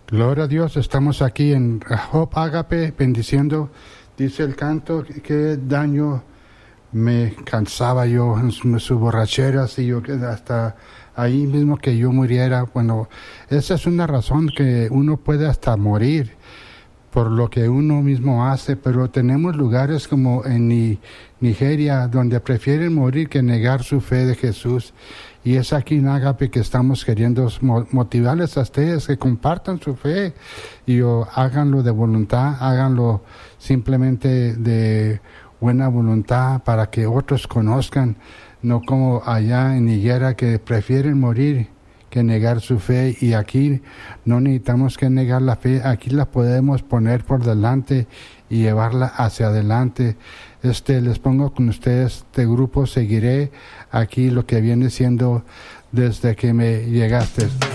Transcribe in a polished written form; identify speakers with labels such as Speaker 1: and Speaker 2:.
Speaker 1: Gloria a Dios, estamos aquí en Hope Agape, bendiciendo. Dice el canto, qué daño me cansaba yo en sus borracheras y yo hasta ahí mismo que yo muriera. Bueno, esa es una razón que uno puede hasta morir por lo que uno mismo hace, pero tenemos lugares como en Nigeria donde prefieren morir que negar su fe de Jesús. Y es aquí en Agape que estamos queriendo motivarles a ustedes que compartan su fe y háganlo de voluntad, háganlo simplemente de buena voluntad para que otros conozcan, no como allá en Nigeria que prefieren morir que negar su fe, y aquí no necesitamos que negar la fe, aquí la podemos poner por delante y llevarla hacia adelante. Les pongo con ustedes este grupo, seguiré aquí lo que viene siendo desde que me llegaste.